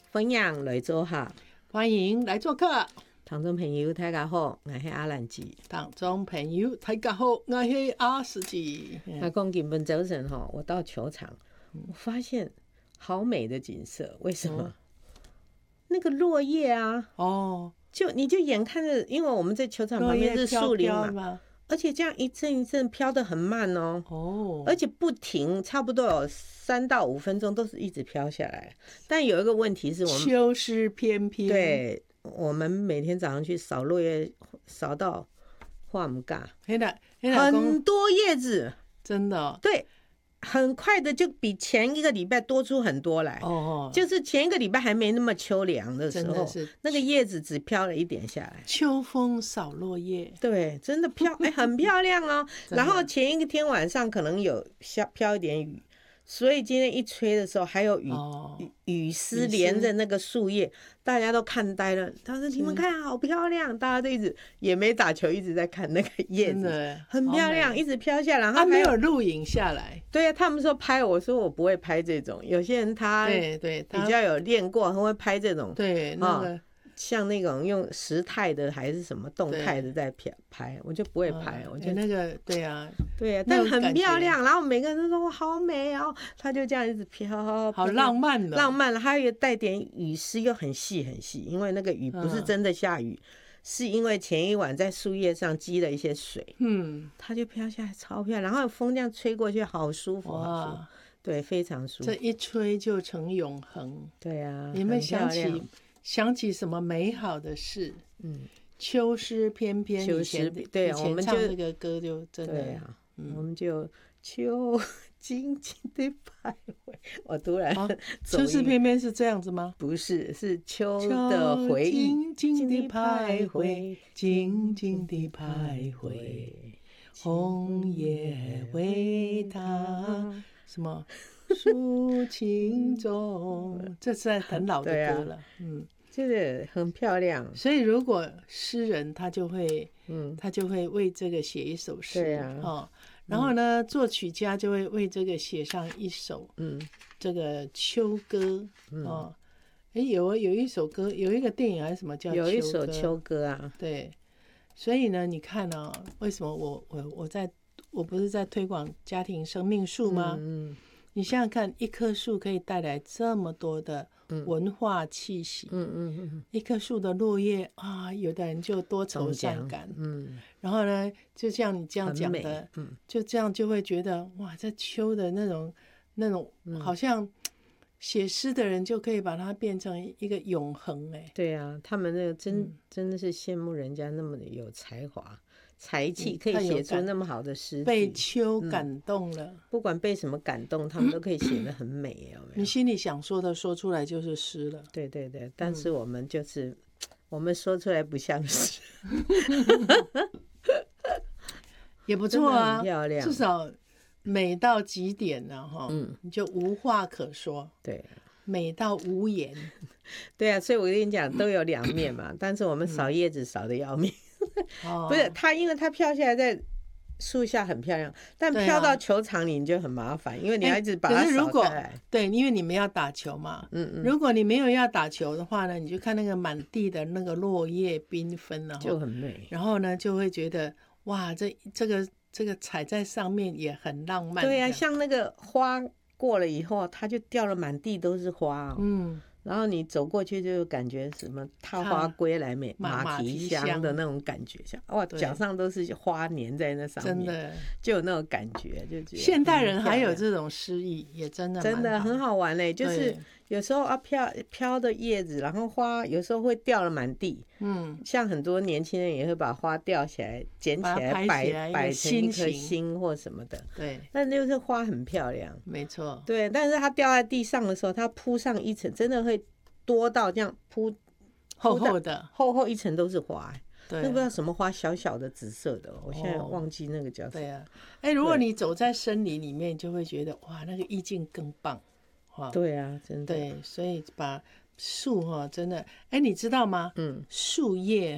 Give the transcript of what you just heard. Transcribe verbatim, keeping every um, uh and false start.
分享来做客， 欢迎来做客。 听众朋友大家好，我是阿兰姐。 听众朋友大家好，我是阿斯姐。 那讲今本早晨哈，我到球场，我发现好美的景色，为什么？哦、那个落叶啊，哦，就你就眼看着，因为我们在球场旁边是树林嘛。飘飘而且这样一阵一阵飘得很慢哦，哦，而且不停，差不多有三到五分钟都是一直飘下来。但有一个问题是我们秋湿翩翩， 对，我们每天早上去扫落叶，扫到化唔尬，很多叶子， 真的、哦， 对。很快的就比前一个礼拜多出很多来，哦，就是前一个礼拜还没那么秋凉的时候，是那个叶子只飘了一点下来。 秋风扫落叶，对， 真的飘，哎、欸，很漂亮哦。然后前一天晚上可能有飘飘一点雨，所以今天一吹的时候还有雨、哦、雨丝连着那个树叶，大家都看呆了。他说：“你们看，好漂亮！”大家都一直也没打球，一直在看那个叶子，很漂亮，一直飘下来。然后他没有录影下来。 对啊，他们说拍，我说我不会拍这种。有些人他对对比较有练过，很会拍这种。 对，那个。哦像那种用时态的还是什么动态的在拍，我就不会拍。 嗯、 我觉得那个对啊， 对啊，但很漂亮。然后每个人都说哇好美哦，他就这样一直飘， 好浪漫的、哦， 浪漫了。还有带点雨丝，又很细很细，因为那个雨不是真的下雨，嗯、是因为前一晚在树叶上积了一些水，嗯，它就飘下来，超漂亮。然后风这样吹过去，好舒服，好舒服，对，非常舒服。 这一吹就成永恒。 对啊， 你们想起？想起什么美好的事？嗯，秋湿翩翩， 秋湿对，我们唱这个歌就真的， 对啊，嗯、我们就秋静静的徘徊。我突然、啊， 秋湿翩翩是这样子吗？ 不是，是秋的回忆， 静静的徘徊，静静的徘徊，红叶为他什么？抒情中，这是很老的歌了，啊、嗯， 这个很漂亮。 所以如果诗人他就会，嗯，他就会为这个写一首诗， 对啊， 哦，然后呢，嗯、作曲家就会为这个写上一首，嗯，这个秋歌，嗯、哦，哎，有有一首歌，有一个电影还是什么叫秋歌？ 有一首秋歌啊， 对，所以呢，你看呢、哦，为什么我我我在我不是在推广家庭生命树吗？嗯。嗯你想想看，一棵树可以带来这么多的文化气息。嗯嗯嗯，一棵树的落叶啊，有的人就多愁善感。嗯，然后呢，就像你这样讲的，嗯，就这样就会觉得哇，这秋的那种那种，好像写诗的人就可以把它变成一个永恒。哎， 对啊，他们那个真、嗯、真的是羡慕人家那么的有才华。才气可以写出那么好的诗句， 被秋感动了、嗯。 不管被什么感动，他们都可以写得很美。有没有？ 你心里想说的说出来就是诗了。 对对对，但是我们就是、嗯、我们说出来不像诗， 也不错啊， 很漂亮， 至少美到极点了哈。嗯，你就无话可说。 对， 美到无言。 对啊，所以我跟你讲，都有两面嘛。但是我们扫叶子扫得要命。哦、不是它，因为它飘下来在树下很漂亮，但飘到球场里你就很麻烦，啊、因为你要一直把它扫开来。 对，因为你们要打球嘛。嗯嗯。如果你没有要打球的话呢，你就看那个满地的那个落叶缤纷了， 就很美。 然后呢，就会觉得哇，这这个这个踩在上面也很浪漫。 对啊，像那个花过了以后，它就掉了满地都是花哦。嗯。然后你走过去就感觉什么踏花归来美马蹄香的那种感觉，像哇脚上都是花粘在那上面，真的就有那种感觉，就觉得现代人还有这种诗意，也真的真的很好玩嘞。就是有时候啊飘飘的叶子，然后花有时候会掉了满地，嗯，像很多年轻人也会把花吊起来捡起来摆摆成一颗心或什么的，对，但就是花很漂亮， 没错， 对，但是它掉在地上的时候，它铺上一层，真的会多到这样铺厚厚的厚厚一层都是花，对，那不知道什么花，小小的紫色的，我现在忘记那个叫什么。 对啊，哎，如果你走在森林里面，就会觉得哇，那个意境更棒。 对啊，真的。 对，所以把树哈、哦，真的，哎，你知道吗？嗯，树叶